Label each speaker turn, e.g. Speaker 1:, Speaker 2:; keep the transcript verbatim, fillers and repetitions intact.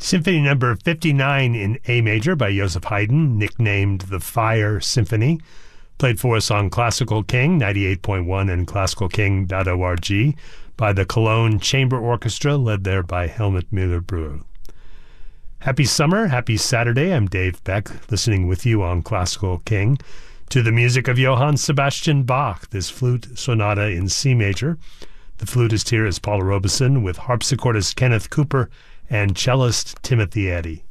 Speaker 1: Symphony number fifty-nine in A major by Joseph Haydn, nicknamed the Fire Symphony, played for us on Classical King ninety-eight point one and classical king dot org by the Cologne Chamber Orchestra, led there by Helmut Müller-Brühl. Happy summer, happy Saturday. I'm Dave Beck, listening with you on Classical King to the music of Johann Sebastian Bach, this flute sonata in C major. The flutist here is Paula Robeson with harpsichordist Kenneth Cooper and cellist Timothy Eddy.